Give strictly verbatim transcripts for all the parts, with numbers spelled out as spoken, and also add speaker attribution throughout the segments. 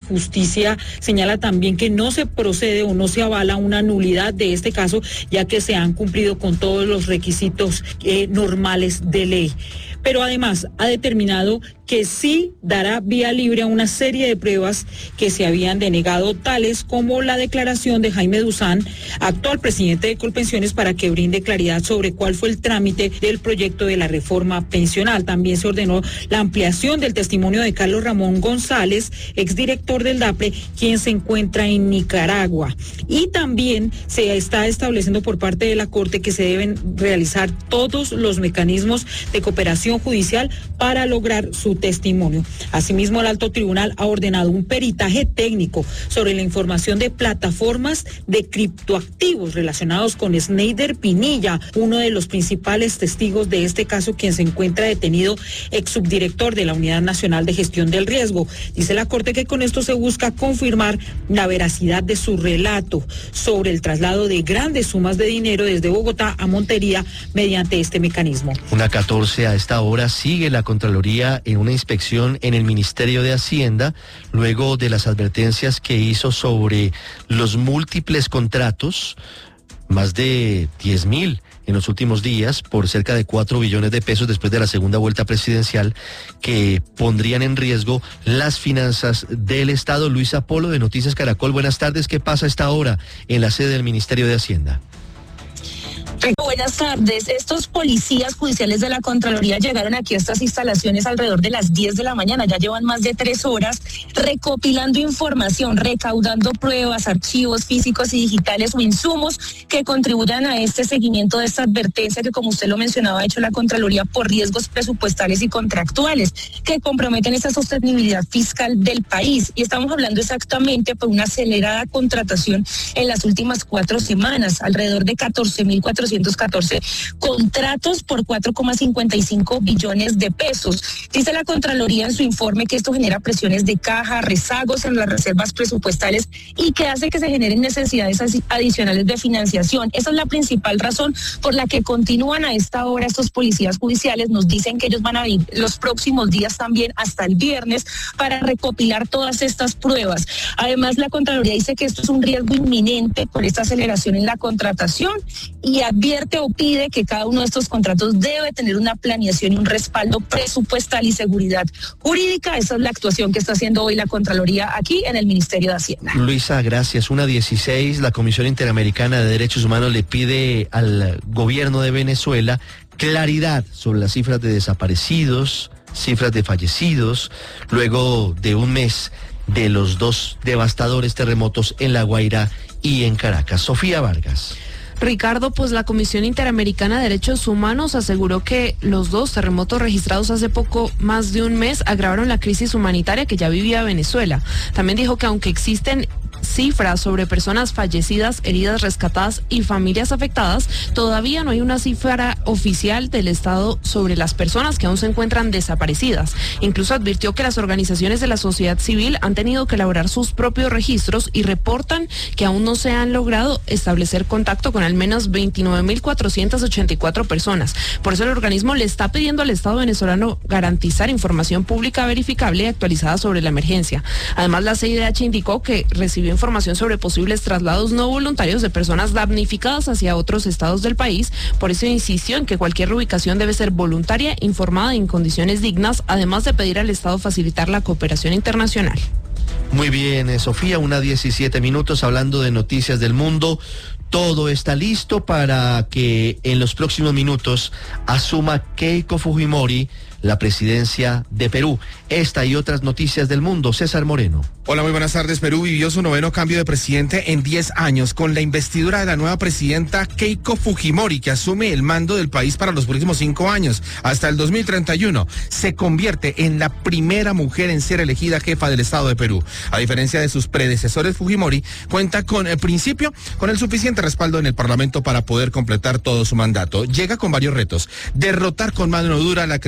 Speaker 1: Justicia señala también que no se procede o no se avala una nulidad de este caso, ya que se han cumplido con todos los requisitos eh, normales de ley. Pero además ha determinado que sí dará vía libre a una serie de pruebas que se habían denegado, tales como la declaración de Jaime Duzán, actual presidente de Colpensiones, para que brinde claridad sobre cuál fue el trámite del proyecto de la reforma pensional. También se ordenó la ampliación del testimonio de Carlos Ramón González, exdirector del DAPRE, quien se encuentra en Nicaragua. Y también se está estableciendo por parte de la Corte que se deben realizar todos los mecanismos de cooperación judicial para lograr su testimonio. Asimismo, el Alto Tribunal ha ordenado un peritaje técnico sobre la información de plataformas de criptoactivos relacionados con Snyder Pinilla, uno de los principales testigos de este caso, quien se encuentra detenido, ex subdirector de la Unidad Nacional de Gestión del Riesgo. Dice la Corte que con esto se busca confirmar la veracidad de su relato sobre el traslado de grandes sumas de dinero desde Bogotá a Montería mediante este mecanismo.
Speaker 2: Una catorce a esta hora sigue la Contraloría en una inspección en el Ministerio de Hacienda, luego de las advertencias que hizo sobre los múltiples contratos, más de diez mil en los últimos días, por cerca de cuatro billones de pesos después de la segunda vuelta presidencial, que pondrían en riesgo las finanzas del Estado. Luisa Polo, de Noticias Caracol, buenas tardes. ¿Qué pasa a esta hora en la sede del Ministerio de Hacienda?
Speaker 3: Buenas tardes. Estos policías judiciales de la Contraloría llegaron aquí a estas instalaciones alrededor de las diez de la mañana. Ya llevan más de tres horas recopilando información, recaudando pruebas, archivos físicos y digitales o insumos que contribuyan a este seguimiento de esta advertencia que, como usted lo mencionaba, ha hecho la Contraloría por riesgos presupuestales y contractuales que comprometen esa sostenibilidad fiscal del país. Y estamos hablando exactamente por una acelerada contratación en las últimas cuatro semanas, alrededor de catorce mil cuatrocientos catorce contratos por cuatro coma cincuenta y cinco billones de pesos. Dice la Contraloría en su informe que esto genera presiones de caja, rezagos en las reservas presupuestales y que hace que se generen necesidades adicionales de financiación. Esa es la principal razón por la que continúan a esta hora estos policías judiciales. Nos dicen que ellos van a ir los próximos días también hasta el viernes para recopilar todas estas pruebas. Además, la Contraloría dice que esto es un riesgo inminente por esta aceleración en la contratación y advierte o pide que cada uno de estos contratos debe tener una planeación y un respaldo presupuestal y seguridad jurídica. Esa es la actuación que está haciendo hoy la Contraloría aquí en el Ministerio de Hacienda.
Speaker 2: Luisa, gracias. Una dieciséis, la Comisión Interamericana de Derechos Humanos le pide al gobierno de Venezuela claridad sobre las cifras de desaparecidos, cifras de fallecidos, luego de un mes de los dos devastadores terremotos en La Guaira y en Caracas. Sofía Vargas.
Speaker 4: Ricardo, pues la Comisión Interamericana de Derechos Humanos aseguró que los dos terremotos registrados hace poco más de un mes agravaron la crisis humanitaria que ya vivía Venezuela. También dijo que aunque existen cifras sobre personas fallecidas, heridas rescatadas y familias afectadas, todavía no hay una cifra oficial del Estado sobre las personas que aún se encuentran desaparecidas. Incluso advirtió que las organizaciones de la sociedad civil han tenido que elaborar sus propios registros y reportan que aún no se han logrado establecer contacto con al menos veintinueve mil cuatrocientas ochenta y cuatro personas. Por eso el organismo le está pidiendo al Estado venezolano garantizar información pública verificable y actualizada sobre la emergencia. Además, la C I D H indicó que recibió información sobre posibles traslados no voluntarios de personas damnificadas hacia otros estados del país. Por eso insistió en que cualquier ubicación debe ser voluntaria, informada y en condiciones dignas, además de pedir al Estado facilitar la cooperación internacional.
Speaker 2: Muy bien, Sofía, una diecisiete minutos hablando de noticias del mundo. Todo está listo para que en los próximos minutos asuma Keiko Fujimori la presidencia de Perú. Esta y otras noticias del mundo. César Moreno.
Speaker 5: Hola, muy buenas tardes. Perú vivió su noveno cambio de presidente en diez años con la investidura de la nueva presidenta Keiko Fujimori, que asume el mando del país para los próximos cinco años, hasta el dos mil treinta y uno. Se convierte en la primera mujer en ser elegida jefa del Estado de Perú. A diferencia de sus predecesores, Fujimori cuenta con el principio, con el suficiente respaldo en el Parlamento para poder completar todo su mandato. Llega con varios retos: derrotar con mano dura la creciente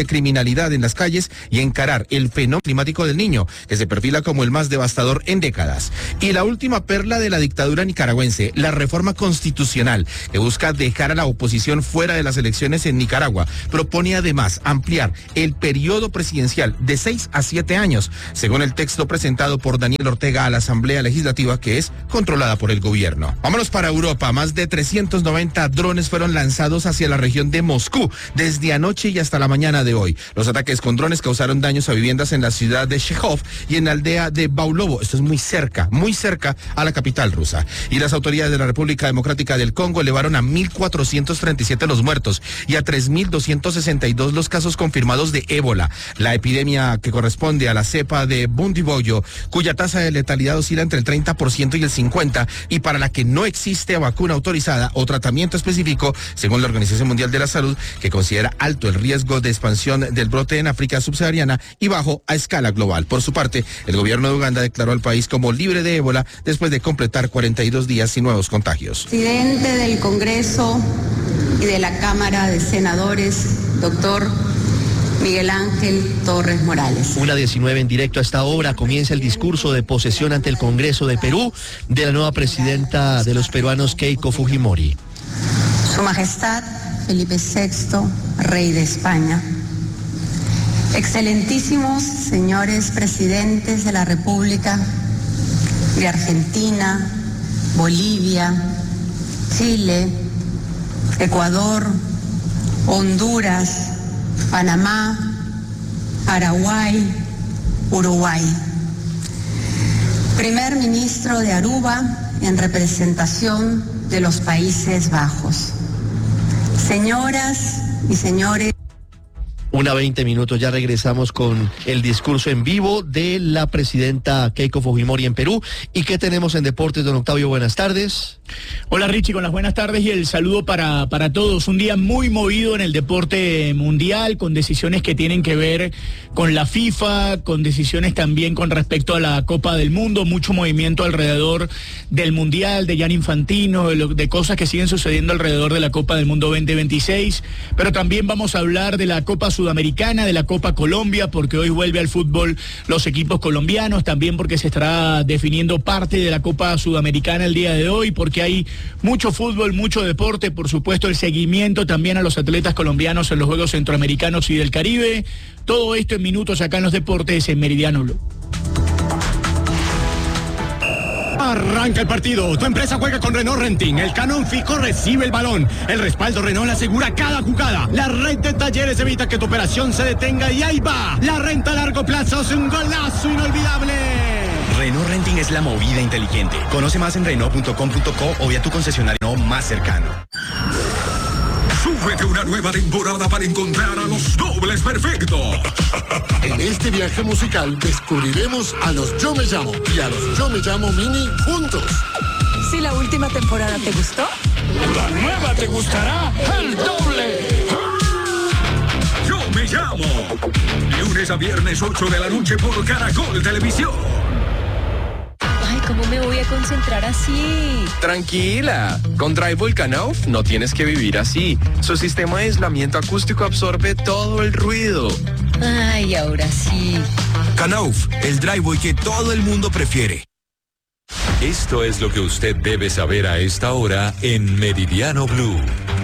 Speaker 5: criminalidad en las calles y encarar el fenómeno climático del Niño, que se perfila como el más devastador en décadas. Y la última perla de la dictadura nicaragüense, la reforma constitucional, que busca dejar a la oposición fuera de las elecciones en Nicaragua. Propone además ampliar el periodo presidencial de seis a siete años, según el texto presentado por Daniel Ortega a la Asamblea Legislativa, que es controlada por el gobierno. Vámonos para Europa. Más de trescientos noventa drones fueron lanzados hacia la región de Moscú desde anoche y hasta la mañana de hoy. Los ataques con drones causaron daños a viviendas en la ciudad de Chekhov y en la aldea de Baulovo. Esto es muy cerca, muy cerca a la capital rusa. Y las autoridades de la República Democrática del Congo elevaron a mil cuatrocientos treinta y siete los muertos y a tres mil doscientos sesenta y dos los casos confirmados de ébola, la epidemia que corresponde a la cepa de Bundibugyo, cuya tasa de letalidad oscila entre el treinta por ciento y el cincuenta por ciento, y para la que no existe vacuna autorizada o tratamiento específico, según la Organización Mundial de la Salud, que considera alto el riesgo de expansión del brote en África subsahariana y bajo a escala global. Por su parte, el gobierno de Uganda declaró al país como libre de ébola después de completar cuarenta y dos días sin nuevos contagios.
Speaker 6: Presidente del Congreso y de la Cámara de Senadores, doctor Miguel Ángel Torres Morales.
Speaker 2: Una diecinueve en directo a esta hora. Comienza el discurso de posesión ante el Congreso de Perú de la nueva presidenta de los peruanos, Keiko Fujimori.
Speaker 6: Su Majestad Felipe sexto, Rey de España. Excelentísimos señores presidentes de la República de Argentina, Bolivia, Chile, Ecuador, Honduras, Panamá, Paraguay, Uruguay. Primer ministro de Aruba en representación de los Países Bajos. Señoras y señores.
Speaker 2: Una veinte minutos, ya regresamos con el discurso en vivo de la presidenta Keiko Fujimori en Perú. ¿Y qué tenemos en deportes, don Octavio? Buenas tardes.
Speaker 7: Hola Richie, con las buenas tardes y el saludo para, para todos. Un día muy movido en el deporte mundial, con decisiones que tienen que ver con la FIFA, con decisiones también con respecto a la Copa del Mundo, mucho movimiento alrededor del Mundial, de Gianni Infantino, de, lo, de cosas que siguen sucediendo alrededor de la Copa del Mundo veinte veintiséis, pero también vamos a hablar de la Copa Sudamericana, de la Copa Colombia, porque hoy vuelve al fútbol los equipos colombianos, también porque se estará definiendo parte de la Copa Sudamericana el día de hoy, porque hay mucho fútbol, mucho deporte, por supuesto el seguimiento también a los atletas colombianos en los Juegos Centroamericanos y del Caribe. Todo esto en minutos acá en los deportes en Meridiano Blue.
Speaker 8: Arranca el partido, tu empresa juega con Renault Renting, el Canon Fico recibe el balón, el respaldo Renault asegura cada jugada, la red de talleres evita que tu operación se detenga y ahí va, la renta a largo plazo es un golazo inolvidable.
Speaker 9: Renault Renting es la movida inteligente. Conoce más en Renault punto com punto co o vía tu concesionario más cercano.
Speaker 10: Súbete una nueva temporada para encontrar a los dobles perfectos.
Speaker 11: En este viaje musical descubriremos a los Yo Me Llamo y a los Yo Me Llamo Mini juntos.
Speaker 12: Si la última temporada te gustó,
Speaker 10: la nueva te gustará el doble. Yo Me Llamo. Lunes a viernes ocho de la noche por Caracol Televisión.
Speaker 12: Ay, ¿cómo me voy a concentrar así?
Speaker 13: Tranquila, con Driveway Knauf no tienes que vivir así. Su sistema de aislamiento acústico absorbe todo el ruido.
Speaker 12: Ay, ahora sí.
Speaker 14: Knauf, el Driveway que todo el mundo prefiere.
Speaker 10: Esto es lo que usted debe saber a esta hora en Meridiano Blue.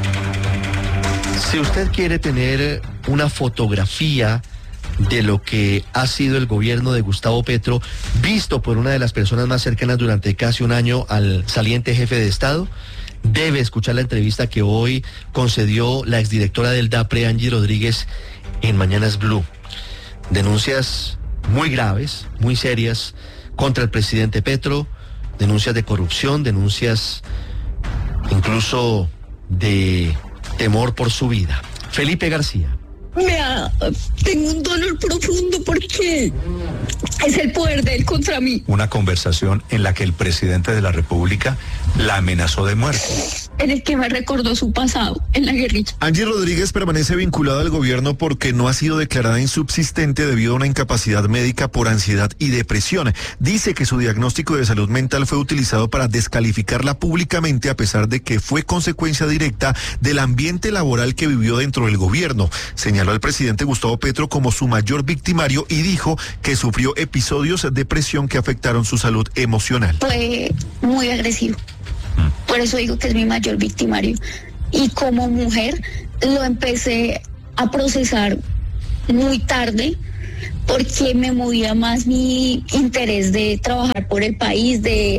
Speaker 2: Si usted quiere tener una fotografía de lo que ha sido el gobierno de Gustavo Petro, visto por una de las personas más cercanas durante casi un año al saliente jefe de Estado, debe escuchar la entrevista que hoy concedió la exdirectora del DAPRE, Angie Rodríguez, en Mañanas Blue. Denuncias muy graves, muy serias contra el presidente Petro, denuncias de corrupción, denuncias incluso de temor por su vida. Felipe García.
Speaker 15: Me ha, tengo un dolor profundo porque es el poder de él contra mí.
Speaker 16: Una conversación en la que el presidente de la República la amenazó de muerte.
Speaker 15: En el que me recordó su pasado en la guerrilla.
Speaker 17: Angie Rodríguez permanece vinculada al gobierno porque no ha sido declarada insubsistente debido a una incapacidad médica por ansiedad y depresión. Dice que su diagnóstico de salud mental fue utilizado para descalificarla públicamente a pesar de que fue consecuencia directa del ambiente laboral que vivió dentro del gobierno. Señala señaló al presidente Gustavo Petro como su mayor victimario y dijo que sufrió episodios de presión que afectaron su salud emocional.
Speaker 15: Fue muy agresivo, por eso digo que es mi mayor victimario. Y como mujer lo empecé a procesar muy tarde, porque me movía más mi interés de trabajar por el país, de,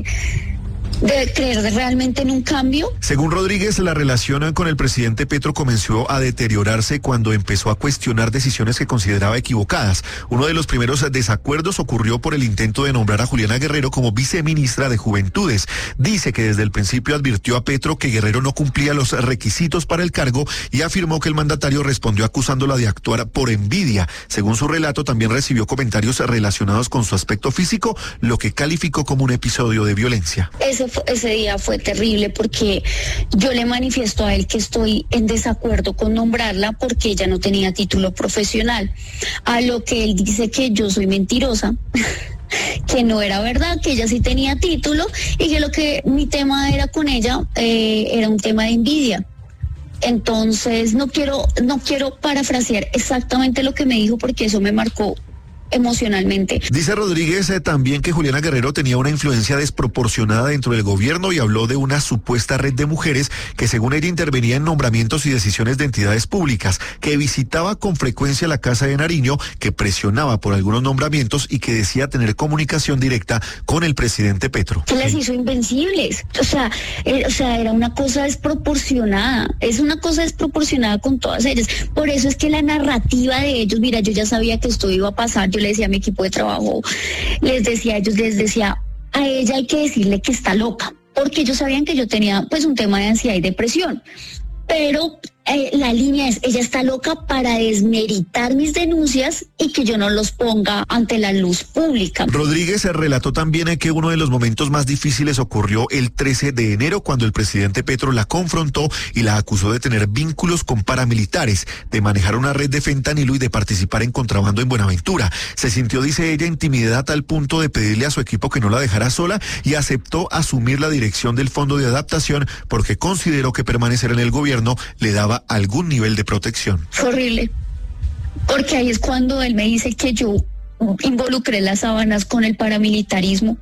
Speaker 15: de creer realmente en un cambio.
Speaker 17: Según Rodríguez, la relación con el presidente Petro comenzó a deteriorarse cuando empezó a cuestionar decisiones que consideraba equivocadas. Uno de los primeros desacuerdos ocurrió por el intento de nombrar a Juliana Guerrero como viceministra de Juventudes. Dice que desde el principio advirtió a Petro que Guerrero no cumplía los requisitos para el cargo y afirmó que el mandatario respondió acusándola de actuar por envidia. Según su relato, también recibió comentarios relacionados con su aspecto físico, lo que calificó como un episodio de violencia.
Speaker 15: Ese, fue, ese día fue terrible porque yo le manifiesto a él que estoy en desacuerdo con nombrarla porque ella no tenía título profesional, a lo que él dice que yo soy mentirosa, que no era verdad, que ella sí tenía título y que lo que mi tema era con ella eh, era un tema de envidia. Entonces no quiero, no quiero parafrasear exactamente lo que me dijo porque eso me marcó emocionalmente.
Speaker 17: Dice Rodríguez eh, también que Juliana Guerrero tenía una influencia desproporcionada dentro del gobierno y habló de una supuesta red de mujeres que según ella intervenía en nombramientos y decisiones de entidades públicas, que visitaba con frecuencia la Casa de Nariño, que presionaba por algunos nombramientos y que decía tener comunicación directa con el presidente Petro.
Speaker 15: Que las hizo invencibles, o sea, eh, o sea, era una cosa desproporcionada, es una cosa desproporcionada con todas ellas. Por eso es que la narrativa de ellos, mira, yo ya sabía que esto iba a pasar, yo le decía a mi equipo de trabajo, les decía a ellos, les decía, a ella hay que decirle que está loca, porque ellos sabían que yo tenía pues un tema de ansiedad y depresión, pero eh, la línea es, ella está loca para desmeritar mis denuncias y que yo no los ponga ante la luz pública.
Speaker 17: Rodríguez se relató también que uno de los momentos más difíciles ocurrió el trece de enero cuando el presidente Petro la confrontó y la acusó de tener vínculos con paramilitares, de manejar una red de fentanilo y de participar en contrabando en Buenaventura. Se sintió, dice ella, intimidada a tal punto de pedirle a su equipo que no la dejara sola y aceptó asumir la dirección del Fondo de Adaptación porque consideró que permanecer en el gobierno le daba algún nivel de protección.
Speaker 15: Fue horrible, porque ahí es cuando él me dice que yo involucré las sábanas con el paramilitarismo,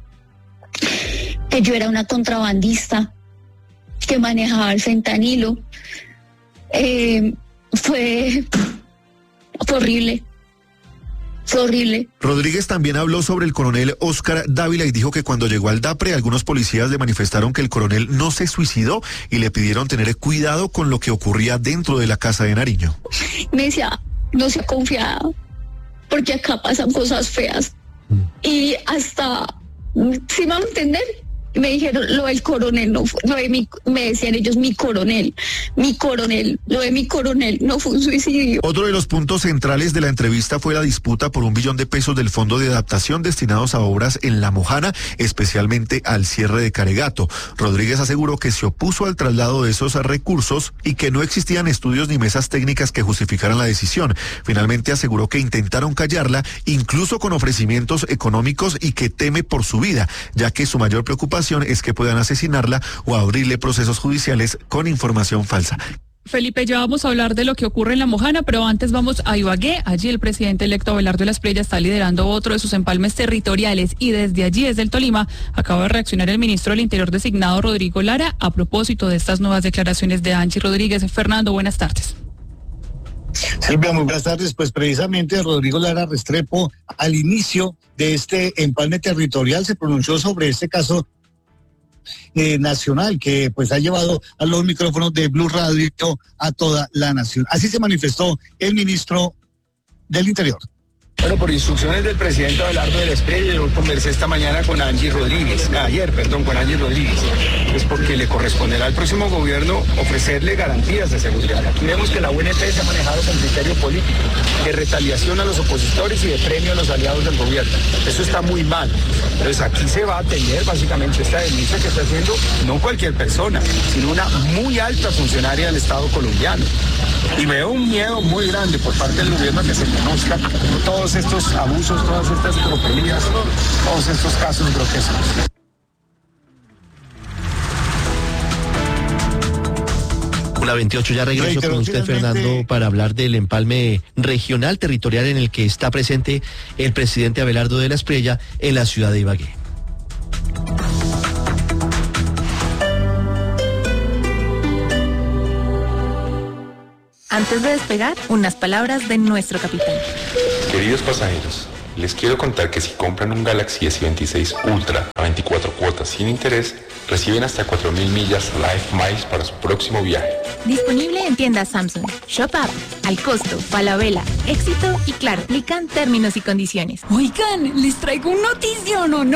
Speaker 15: que yo era una contrabandista, que manejaba el fentanilo. Eh, fue, fue horrible. Fue horrible.
Speaker 17: Rodríguez también habló sobre el coronel Óscar Dávila y dijo que cuando llegó al DAPRE algunos policías le manifestaron que el coronel no se suicidó y le pidieron tener cuidado con lo que ocurría dentro de la Casa de Nariño.
Speaker 15: Me decía, no sea confiada, porque acá pasan cosas feas. Mm. Y hasta, ¿sí me van a entender? Me dijeron, lo del coronel no fue, lo de mi, me decían ellos, mi coronel, mi coronel, lo de mi coronel no fue un suicidio.
Speaker 17: Otro de los puntos centrales de la entrevista fue la disputa por un billón de pesos del Fondo de Adaptación destinados a obras en La Mojana, especialmente al cierre de Caregato. Rodríguez aseguró que se opuso al traslado de esos recursos y que no existían estudios ni mesas técnicas que justificaran la decisión. Finalmente aseguró que intentaron callarla, incluso con ofrecimientos económicos, y que teme por su vida, ya que su mayor preocupación es que puedan asesinarla o abrirle procesos judiciales con información falsa.
Speaker 18: Felipe, ya vamos a hablar de lo que ocurre en La Mojana, pero antes vamos a Ibagué. Allí el presidente electo Abelardo Lasprilla está liderando otro de sus empalmes territoriales y desde allí, desde el Tolima, acaba de reaccionar el ministro del Interior designado Rodrigo Lara a propósito de estas nuevas declaraciones de Angie Rodríguez. Fernando, buenas tardes.
Speaker 19: Silvia, muy buenas tardes. Pues precisamente Rodrigo Lara Restrepo, al inicio de este empalme territorial, se pronunció sobre este caso Eh, nacional que pues ha llevado a los micrófonos de Blue Radio a toda la nación. Así se manifestó el ministro del Interior.
Speaker 20: Bueno, por instrucciones del presidente Abelardo Lasprilla, yo conversé esta mañana con Angie Rodríguez, ayer, perdón, con Angie Rodríguez, es porque le corresponderá al próximo gobierno ofrecerle garantías de seguridad. Aquí vemos que la U N T se ha manejado con criterio político, de retaliación a los opositores y de premio a los aliados del gobierno. Eso está muy mal. Entonces aquí se va a atender básicamente esta denuncia que está haciendo no cualquier persona, sino una muy alta funcionaria del Estado colombiano. Y veo un miedo muy grande por parte del gobierno a que se conozca todos estos abusos, todas estas tropelías, todos estos casos grotescos.
Speaker 17: Una
Speaker 2: La veintiocho, ya regreso con usted, Fernando, para hablar del empalme regional territorial en el que está presente el presidente Abelardo de la Espriella en la ciudad de Ibagué.
Speaker 21: Antes de despegar, unas palabras de nuestro capitán.
Speaker 22: Queridos pasajeros, les quiero contar que si compran un Galaxy S veintiséis Ultra a veinticuatro cuotas sin interés, reciben hasta cuatro mil millas Life Miles para su próximo viaje.
Speaker 21: Disponible en tiendas Samsung, Shop App, Al Costo, Falabella, Éxito y Claro. Aplican términos y condiciones.
Speaker 23: Oigan, les traigo un notición, ¿o no?